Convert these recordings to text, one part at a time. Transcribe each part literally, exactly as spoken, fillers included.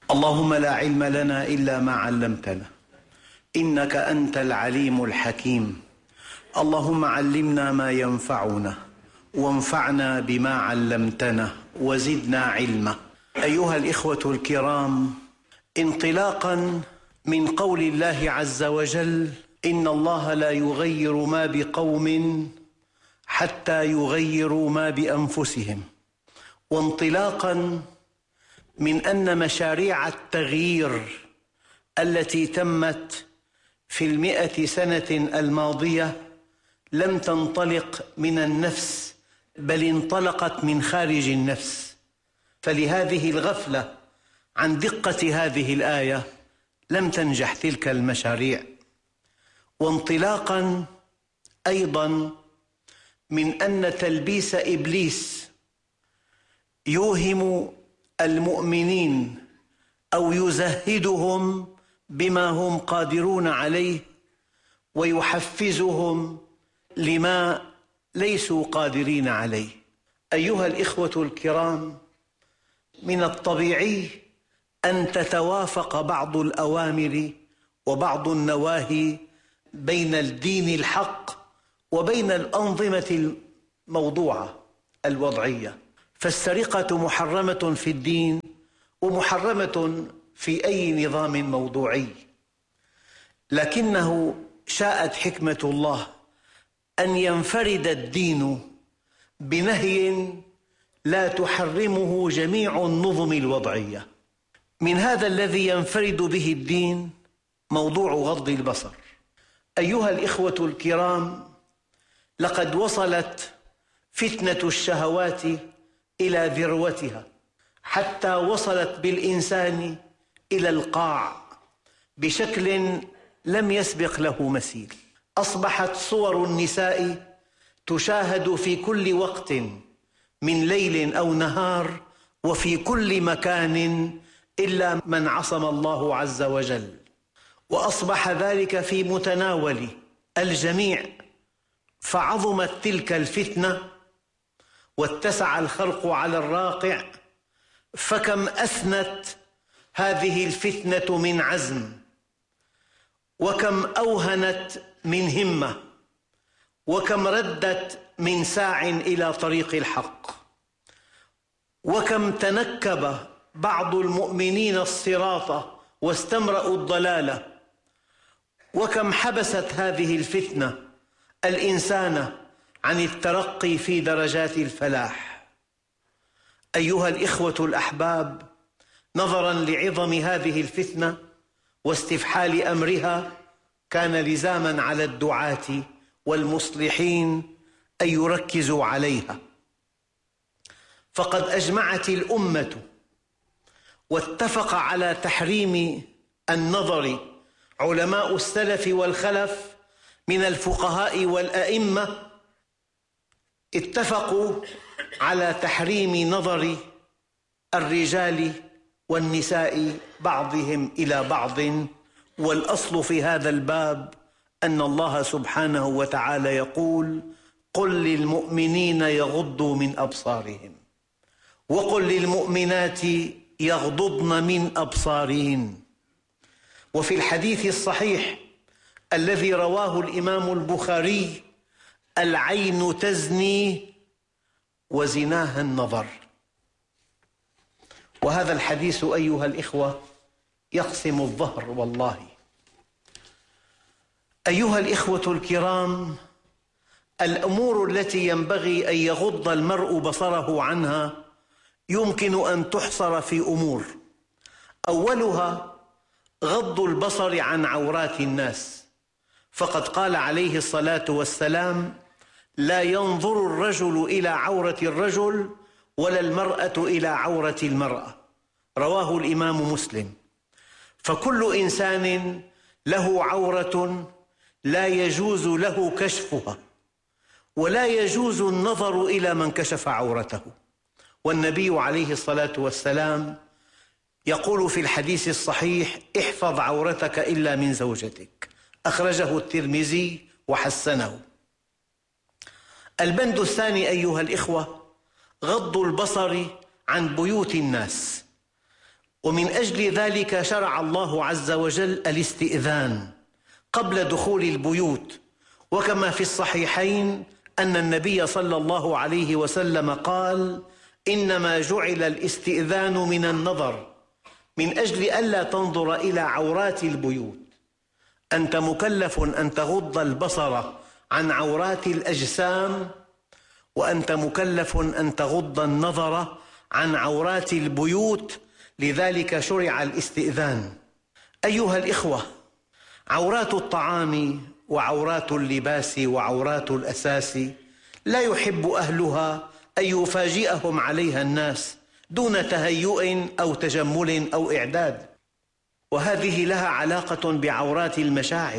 اللهم لا علم لنا إلا ما علمتنا إنك أنت العليم الحكيم. اللهم علمنا ما ينفعنا وانفعنا بما علمتنا وزدنا علما. أيها الإخوة الكرام، انطلاقا من قول الله عز وجل: إن الله لا يغير ما بقوم حتى يغيروا ما بأنفسهم، وانطلاقا من أن مشاريع التغيير التي تمت في المئة سنة الماضية لم تنطلق من النفس، بل انطلقت من خارج النفس، فلهذه الغفلة عن دقة هذه الآية لم تنجح تلك المشاريع. وانطلاقا أيضا من أن تلبيس إبليس يوهم المؤمنين أو يزهدهم بما هم قادرون عليه ويحفزهم لما ليسوا قادرين عليه. أيها الإخوة الكرام، من الطبيعي أن تتوافق بعض الأوامر وبعض النواهي بين الدين الحق وبين الأنظمة الموضوعة الوضعية، فالسرقة محرمة في الدين ومحرمة في أي نظام موضوعي، لكنه شاءت حكمة الله أن ينفرد الدين بنهي لا تحرمه جميع النظم الوضعية. من هذا الذي ينفرد به الدين موضوع غض البصر. أيها الإخوة الكرام، لقد وصلت فتنة الشهوات إلى ذروتها، حتى وصلت بالإنسان إلى القاع بشكل لم يسبق له مثيل. أصبحت صور النساء تشاهد في كل وقت من ليل أو نهار وفي كل مكان إلا من عصم الله عز وجل، وأصبح ذلك في متناول الجميع، فعظمت تلك الفتنة واتسع الخلق على الراقع، فكم أثنت هذه الفتنة من عزم، وكم أوهنت من همة، وكم ردت من ساع إلى طريق الحق، وكم تنكب بعض المؤمنين الصراط واستمرأوا الضلالة، وكم حبست هذه الفتنة الإنسان عن الترقي في درجات الفلاح. أيها الإخوة الأحباب، نظراً لعظم هذه الفتنة واستفحال أمرها، كان لزاماً على الدعاة والمصلحين أن يركزوا عليها، فقد أجمعت الأمة واتفق على تحريم النظر علماء السلف والخلف من الفقهاء والأئمة، اتفقوا على تحريم نظر الرجال والنساء بعضهم إلى بعض. والأصل في هذا الباب أن الله سبحانه وتعالى يقول: قل للمؤمنين يغضوا من أبصارهم وقل للمؤمنات يغضضن من أبصارهن. وفي الحديث الصحيح الذي رواه الإمام البخاري: العين تزني وزناها النظر. وهذا الحديث أيها الإخوة يقسم الظهر والله. أيها الإخوة الكرام، الأمور التي ينبغي أن يغض المرء بصره عنها يمكن أن تحصر في أمور، أولها غض البصر عن عورات الناس، فقد قال عليه الصلاة والسلام: لا ينظر الرجل إلى عورة الرجل ولا المرأة إلى عورة المرأة، رواه الإمام مسلم. فكل إنسان له عورة لا يجوز له كشفها، ولا يجوز النظر إلى من كشف عورته. والنبي عليه الصلاة والسلام يقول في الحديث الصحيح: احفظ عورتك إلا من زوجتك، أخرجه الترمذي وحسنه. البند الثاني أيها الإخوة غض البصر عن بيوت الناس، ومن أجل ذلك شرع الله عز وجل الاستئذان قبل دخول البيوت، وكما في الصحيحين أن النبي صلى الله عليه وسلم قال: إنما جعل الاستئذان من النظر، من أجل ألا تنظر إلى عورات البيوت. أنت مكلف أن تغض البصر عن عورات الأجسام، وأنت مكلف أن تغض النظر عن عورات البيوت، لذلك شرع الاستئذان. أيها الإخوة، عورات الطعام وعورات اللباس وعورات الأساس لا يحب أهلها أن يفاجئهم عليها الناس دون تهيؤ أو تجمل أو إعداد، وهذه لها علاقة بعورات المشاعر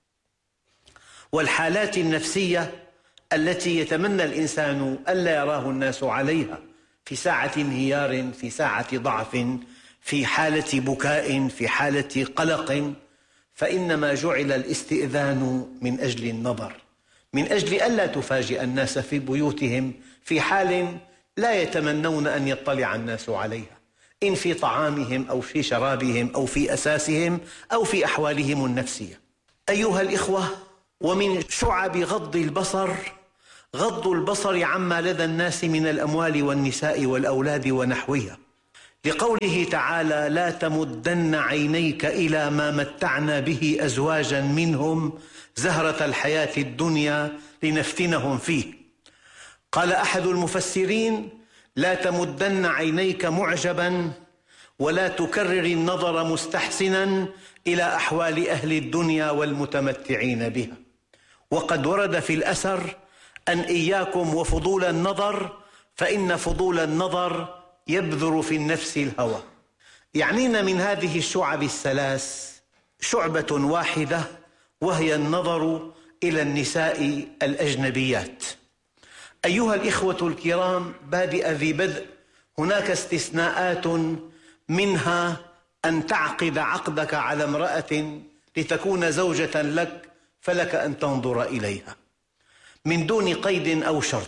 والحالات النفسية التي يتمنى الإنسان ألا يراه الناس عليها، في ساعة انهيار، في ساعة ضعف، في حالة بكاء، في حالة قلق. فإنما جعل الاستئذان من أجل النظر، من أجل ألا تفاجئ الناس في بيوتهم في حال لا يتمنون أن يطلع الناس عليها، إن في طعامهم أو في شرابهم أو في أساسهم أو في أحوالهم النفسية. أيها الإخوة، ومن شعب غض البصر غض البصر عما لدى الناس من الأموال والنساء والأولاد ونحوها، لقوله تعالى: لا تمدن عينيك إلى ما متعنا به أزواجا منهم زهرة الحياة الدنيا لنفتنهم فيه. قال أحد المفسرين: لا تمدن عينيك معجبا ولا تكرر النظر مستحسنا إلى أحوال أهل الدنيا والمتمتعين بها. وقد ورد في الأثر أن إياكم وفضول النظر، فإن فضول النظر يبذر في النفس الهوى. يعنينا من هذه الشعب الثلاث شعبة واحدة، وهي النظر إلى النساء الأجنبيات. أيها الإخوة الكرام، بادئ ذي بدء، هناك استثناءات، منها أن تعقد عقدك على امرأة لتكون زوجة لك فلك أن تنظر إليها من دون قيد أو شرط.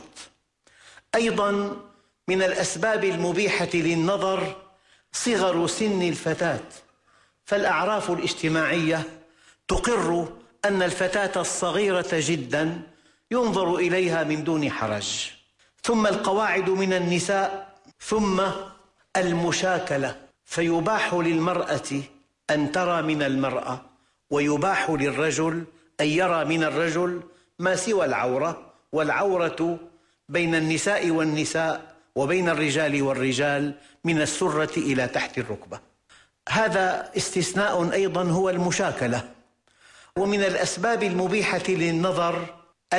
أيضا من الأسباب المبيحة للنظر صغر سن الفتاة، فالأعراف الاجتماعية تقر أن الفتاة الصغيرة جدا ينظر إليها من دون حرج. ثم القواعد من النساء، ثم المشاكلة، فيباح للمرأة أن ترى من المرأة، ويباح للرجل أن يرى من الرجل ما سوى العورة، والعورة بين النساء والنساء وبين الرجال والرجال من السرة إلى تحت الركبة. هذا استثناء أيضا هو المشاكلة. ومن الأسباب المبيحة للنظر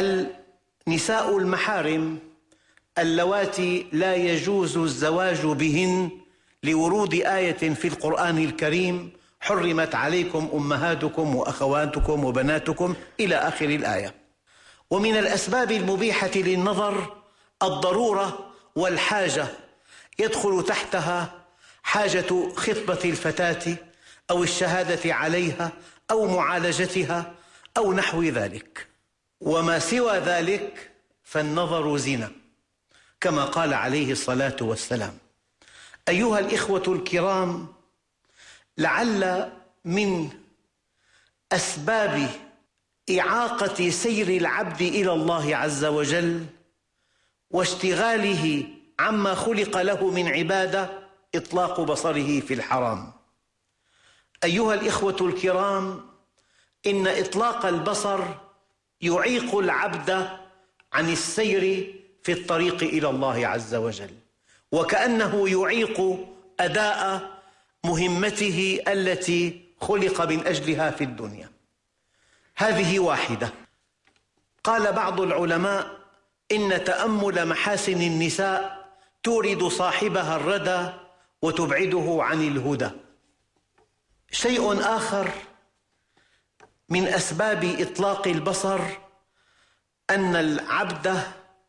النساء المحارم اللواتي لا يجوز الزواج بهن، لورود آية في القرآن الكريم: حرمت عليكم أمهاتكم وأخواتكم وبناتكم إلى آخر الآية. ومن الأسباب المبيحة للنظر الضرورة والحاجة، يدخل تحتها حاجة خطبة الفتاة أو الشهادة عليها أو معالجتها أو نحو ذلك. وما سوى ذلك فالنظر زنا، كما قال عليه الصلاة والسلام. أيها الإخوة الكرام، لعل من أسباب إعاقة سير العبد إلى الله عز وجل واشتغاله عما خلق له من عبادة إطلاق بصره في الحرام. أيها الإخوة الكرام، إن إطلاق البصر يعيق العبد عن السير في الطريق إلى الله عز وجل، وكأنه يعيق أداء مهمته التي خلق من أجلها في الدنيا. هذه واحدة. قال بعض العلماء: إن تأمل محاسن النساء تورد صاحبها الردى وتبعده عن الهدى. شيء آخر من أسباب إطلاق البصر أن العبد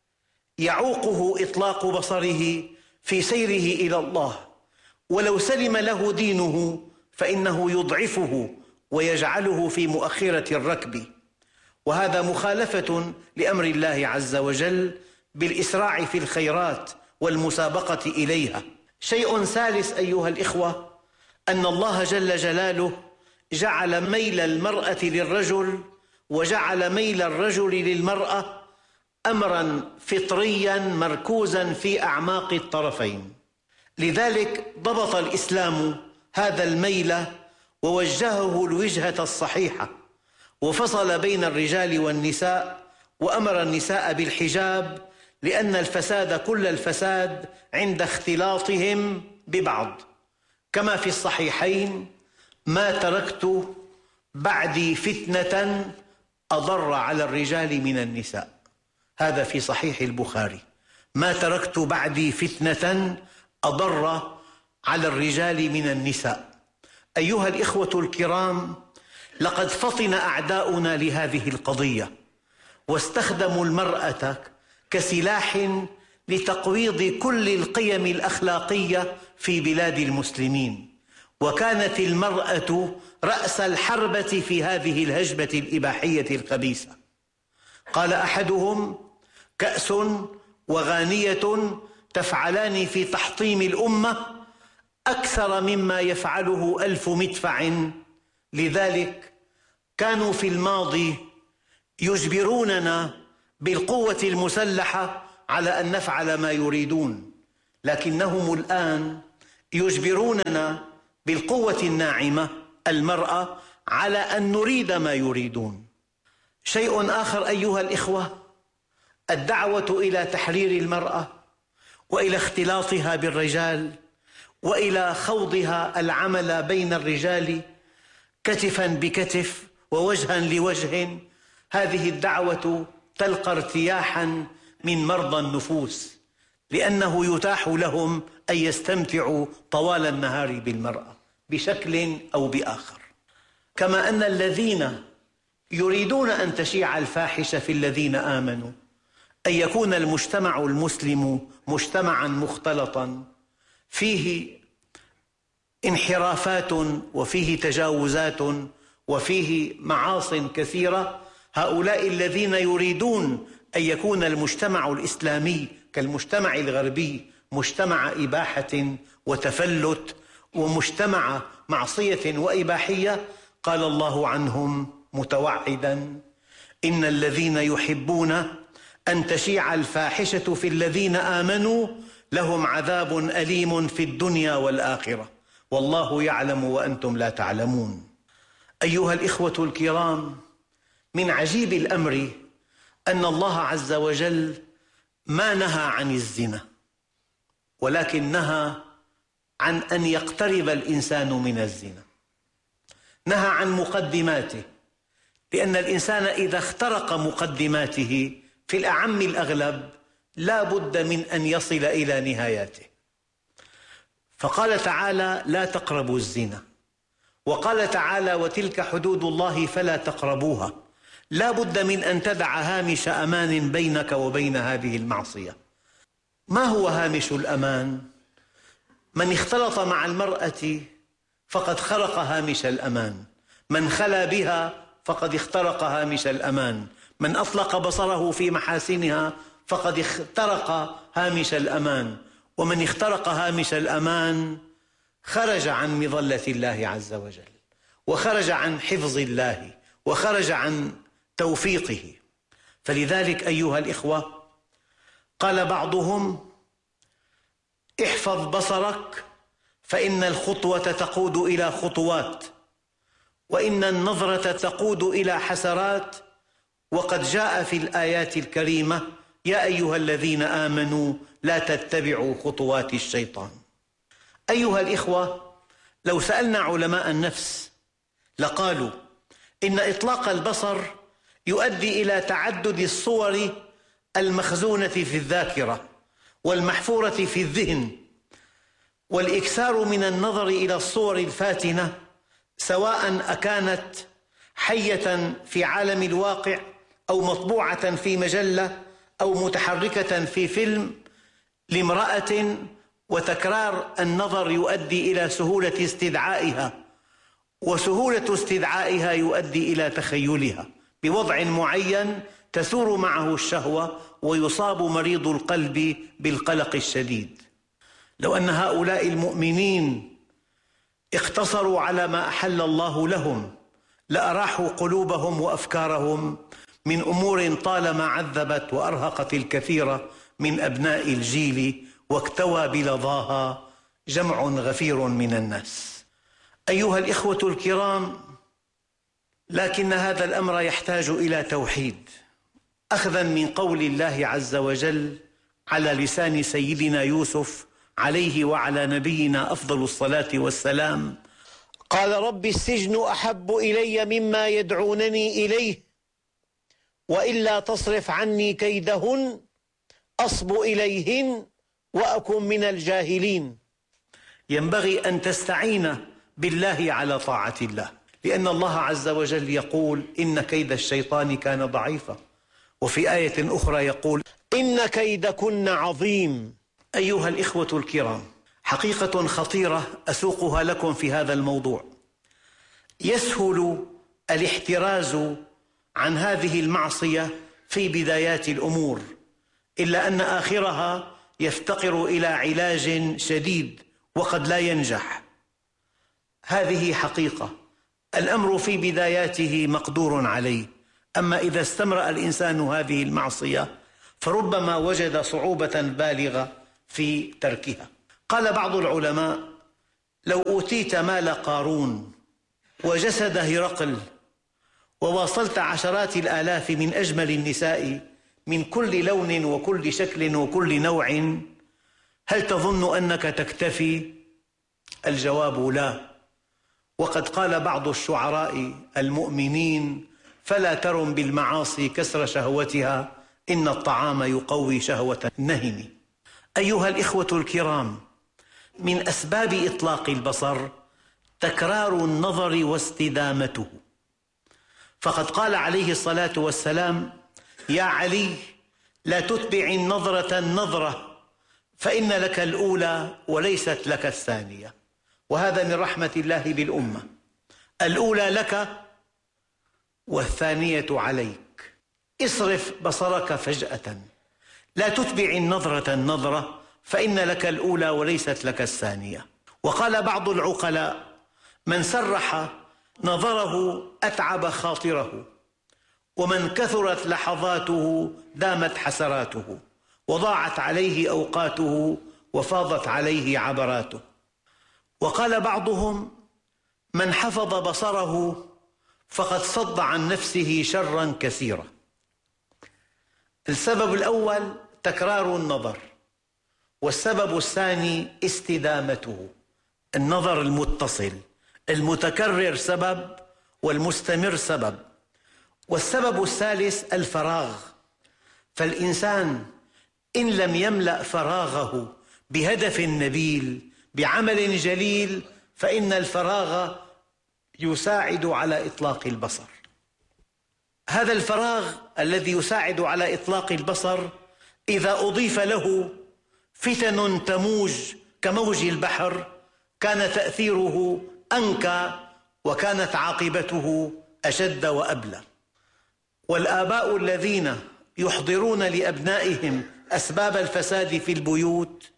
يعوقه إطلاق بصره في سيره إلى الله، ولو سلم له دينه فإنه يضعفه ويجعله في مؤخرة الركب، وهذا مخالفة لأمر الله عز وجل بالإسراع في الخيرات والمسابقة إليها. شيء ثالث أيها الإخوة، أن الله جل جلاله جعل ميل المرأة للرجل وجعل ميل الرجل للمرأة أمراً فطرياً مركوزاً في أعماق الطرفين. لذلك ضبط الإسلام هذا الميل ووجهه الوجهة الصحيحة، وفصل بين الرجال والنساء، وأمر النساء بالحجاب، لأن الفساد كل الفساد عند اختلاطهم ببعض، كما في الصحيحين: ما تركت بعدي فتنة أضر على الرجال من النساء. هذا في صحيح البخاري: ما تركت بعدي فتنة أضر على الرجال من النساء. أيها الإخوة الكرام، لقد فطن أعداؤنا لهذه القضية، واستخدموا المرأة كسلاح لتقويض كل القيم الأخلاقية في بلاد المسلمين، وكانت المرأة رأس الحربة في هذه الهجمة الإباحية الخبيثة. قال أحدهم: كأس وغانية تفعلان في تحطيم الأمة أكثر مما يفعله ألف مدفع. لذلك كانوا في الماضي يجبروننا بالقوة المسلحة على أن نفعل ما يريدون، لكنهم الآن يجبروننا بالقوة الناعمة المرأة على أن نريد ما يريدون. شيء آخر أيها الإخوة: الدعوة إلى تحرير المرأة وإلى اختلاطها بالرجال وإلى خوضها العمل بين الرجال كتفاً بكتف ووجهاً لوجه. هذه الدعوة تلقى ارتياحاً من مرضى النفوس، لأنه يتاح لهم أن يستمتعوا طوال النهار بالمرأة بشكل أو بآخر. كما أن الذين يريدون أن تشيع الفاحشة في الذين آمنوا، أن يكون المجتمع المسلم مجتمعاً مختلطاً فيه انحرافات وفيه تجاوزات وفيه معاصٍ كثيرة، هؤلاء الذين يريدون أن يكون المجتمع الإسلامي كالمجتمع الغربي مجتمع إباحة وتفلت ومجتمع معصية وإباحية، قال الله عنهم متوعداً: إن الذين يحبون أن تشيع الفاحشة في الذين آمنوا لهم عذاب أليم في الدنيا والآخرة والله يعلم وأنتم لا تعلمون. أيها الإخوة الكرام، من عجيب الأمر أن الله عز وجل ما نهى عن الزنا، ولكن نهى عن أن يقترب الإنسان من الزنا. نهى عن مقدماته، لأن الإنسان إذا اخترق مقدماته في الأعم الأغلب لا بد من أن يصل إلى نهاياته. فقال تعالى: لا تقربوا الزنا، وقال تعالى: وتلك حدود الله فلا تقربوها. لا بد من أن تدع هامش أمان بينك وبين هذه المعصية. ما هو هامش الأمان؟ من اختلط مع المرأة فقد خرق هامش الأمان، من خلا بها فقد اخترق هامش الأمان، من أطلق بصره في محاسنها فقد اخترق هامش الأمان، ومن اخترق هامش الأمان خرج عن مظلة الله عز وجل، وخرج عن حفظ الله، وخرج عن توفيقه. فلذلك أيها الإخوة، قال بعضهم: احفظ بصرك فإن الخطوة تقود إلى خطوات، وإن النظرة تقود إلى حسرات. وقد جاء في الآيات الكريمة: يا أيها الذين آمنوا لا تتبعوا خطوات الشيطان. أيها الإخوة، لو سألنا علماء النفس لقالوا إن إطلاق البصر يؤدي إلى تعدد الصور المخزونة في الذاكرة والمحفورة في الذهن، والإكثار من النظر إلى الصور الفاتنة، سواء أكانت حية في عالم الواقع أو مطبوعة في مجلة أو متحركة في فيلم لامرأة، وتكرار النظر يؤدي إلى سهولة استدعائها، وسهولة استدعائها يؤدي إلى تخيلها بوضع معين تثور معه الشهوة، ويصاب مريض القلب بالقلق الشديد. لو أن هؤلاء المؤمنين اقتصروا على ما أحل الله لهم لأراحوا قلوبهم وأفكارهم من أمور طالما عذبت وأرهقت الكثير من أبناء الجيل واكتوى بلظاها جمع غفير من الناس. أيها الإخوة الكرام، لكن هذا الأمر يحتاج إلى توحيد، أخذا من قول الله عز وجل على لسان سيدنا يوسف عليه وعلى نبينا أفضل الصلاة والسلام: قال رب السجن أحب إلي مما يدعونني إليه وإلا تصرف عني كيدهن أصب إليهن وأكن من الجاهلين. ينبغي أن تستعين بالله على طاعة الله، لأن الله عز وجل يقول: إن كيد الشيطان كان ضعيفا، وفي آية أخرى يقول: إن كيدكن عظيم. أيها الإخوة الكرام، حقيقة خطيرة أسوقها لكم في هذا الموضوع. يسهل الاحتراز عن هذه المعصية في بدايات الأمور، إلا أن آخرها يفتقر إلى علاج شديد وقد لا ينجح. هذه حقيقة، الأمر في بداياته مقدور عليه، أما إذا استمرأ الإنسان هذه المعصية فربما وجد صعوبة بالغة في تركها. قال بعض العلماء: لو أوتيت مال قارون وجسد هرقل وواصلت عشرات الآلاف من أجمل النساء من كل لون وكل شكل وكل نوع، هل تظن أنك تكتفي؟ الجواب لا. وقد قال بعض الشعراء المؤمنين: فلا ترم بالمعاصي كسر شهوتها، إن الطعام يقوي شهوة النهم. أيها الإخوة الكرام، من أسباب إطلاق البصر تكرار النظر واستدامته، فقد قال عليه الصلاة والسلام: يا علي، لا تتبع النظرة النظرة فإن لك الأولى وليست لك الثانية. وهذا من رحمة الله بالأمة، الأولى لك والثانية عليك. اصرف بصرك فجأة، لا تتبع النظرة النظرة فإن لك الأولى وليست لك الثانية. وقال بعض العقلاء: من سرح نظره أتعب خاطره، ومن كثرت لحظاته دامت حسراته، وضاعت عليه أوقاته وفاضت عليه عبراته. وقال بعضهم: من حفظ بصره فقد صد عن نفسه شرا كثيرا. السبب الأول تكرار النظر، والسبب الثاني استدامته، النظر المتصل المتكرر سبب والمستمر سبب. والسبب الثالث الفراغ، فالإنسان إن لم يملأ فراغه بهدف نبيل بعمل جليل فإن الفراغ يساعد على إطلاق البصر. هذا الفراغ الذي يساعد على إطلاق البصر إذا أضيف له فتن تموج كموج البحر كان تأثيره أنكى وكانت عاقبته أشد وأبلى. والآباء الذين يحضرون لأبنائهم أسباب الفساد في البيوت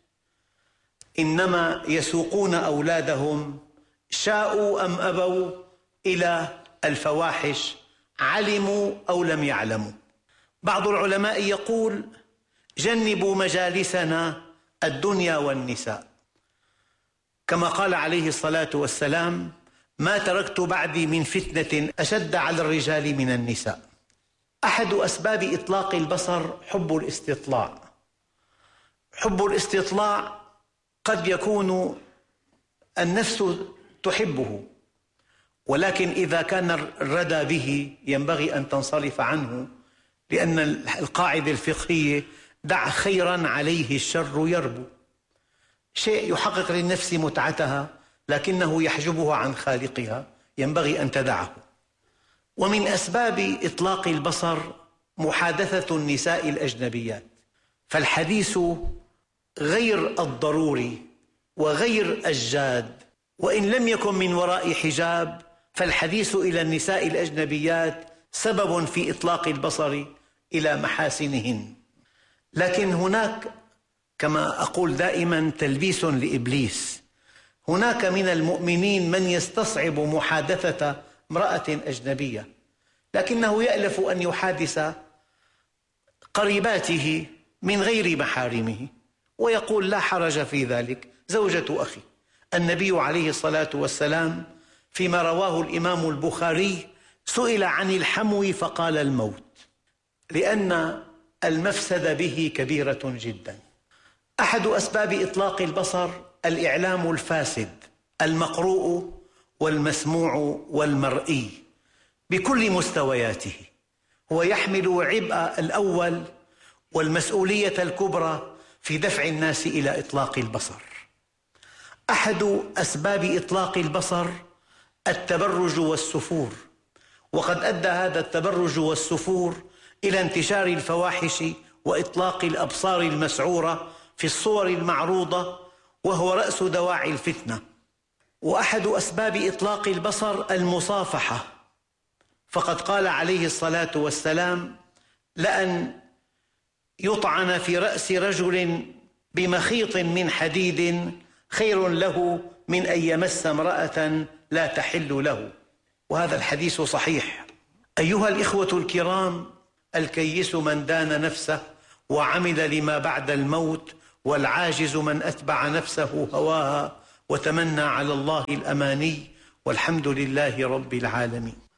إنما يسوقون أولادهم شاءوا أم أبوا إلى الفواحش، علموا أو لم يعلموا. بعض العلماء يقول: جنبوا مجالسنا الدنيا والنساء، كما قال عليه الصلاة والسلام: ما تركت بعدي من فتنة أشد على الرجال من النساء. أحد أسباب إطلاق البصر حب الاستطلاع. حب الاستطلاع قد يكون النفس تحبه، ولكن إذا كان الردى به ينبغي أن تنصرف عنه، لأن القاعدة الفقهية: دع خيرا عليه الشر يربو. شيء يحقق للنفس متعتها لكنه يحجبها عن خالقها، ينبغي أن تدعه. ومن أسباب إطلاق البصر محادثة النساء الأجنبيات، فالحديث غير الضروري وغير الجاد، وإن لم يكن من وراء حجاب فالحديث إلى النساء الأجنبيات سبب في إطلاق البصر إلى محاسنهن. لكن هناك كما أقول دائما تلبيس لإبليس، هناك من المؤمنين من يستصعب محادثة امرأة أجنبية، لكنه يألف أن يحادث قريباته من غير محارمه ويقول لا حرج في ذلك. زوجة أخي، النبي عليه الصلاة والسلام فيما رواه الإمام البخاري سئل عن الحمو فقال الموت، لأن المفسد به كبيرة جدا. أحد أسباب إطلاق البصر الإعلام الفاسد المقروء والمسموع والمرئي بكل مستوياته، هو يحمل عبء الأول والمسؤولية الكبرى في دفع الناس إلى إطلاق البصر. أحد أسباب إطلاق البصر التبرج والسفور، وقد أدى هذا التبرج والسفور إلى انتشار الفواحش وإطلاق الأبصار المسعورة في الصور المعروضة، وهو رأس دواعي الفتنة. وأحد أسباب إطلاق البصر المصافحة، فقد قال عليه الصلاة والسلام: لأن يطعن في رأس رجل بمخيط من حديد خير له من أن يمس امرأة لا تحل له. وهذا الحديث صحيح. أيها الإخوة الكرام، الكيس من دان نفسه وعمل لما بعد الموت، والعاجز من أتبع نفسه هواها وتمنى على الله الأماني، والحمد لله رب العالمين.